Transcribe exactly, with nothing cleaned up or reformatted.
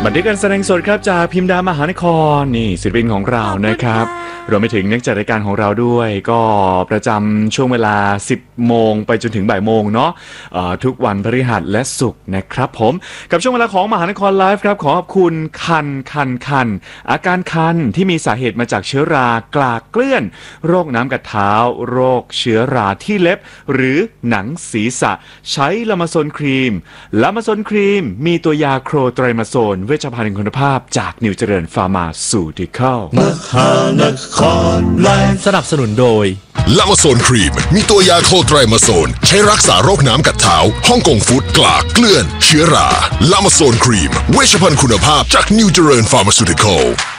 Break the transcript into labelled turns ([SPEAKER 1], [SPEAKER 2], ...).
[SPEAKER 1] บันทึกการแสดงสดครับจากพิมดามหานครนี่ศิลปินของเรานะครับรวมไปถึงนักจัดรายการของเราด้วยก็ประจำช่วงเวลาสิบโมงไปจนถึงบ่ายโมงเนาะทุกวันพฤหัสและศุกร์นะครับผมกับช่วงเวลาของมหานครไลฟ์ครับขอขอบคุณคันคันคันอาการคันที่มีสาเหตุมาจากเชื้อรากลากเกลื่อนโรคน้ำกัดเท้าโรคเชื้อราที่เล็บหรือหนังศีรษะใช้ลามาโซนครีมลามาโซนครีมมีตัวยาโครไตรมาโซนเวชภัณฑ์คุณภาพจากนิวเจริญฟาร์มาซูติคอล
[SPEAKER 2] มหานครไลฟ์
[SPEAKER 3] สนับสนุนโดย
[SPEAKER 4] ลามาโซนครีมมีตัวยาโคไตรมาโซนใช้รักษาโรคน้ำกัดเท้าฮ่องกงฟู้ดกลากเกลื่อนเชื้อราลามาโซนครีมเวชภัณฑ์คุณภาพจากนิวเจริญฟาร์มาซูติคอล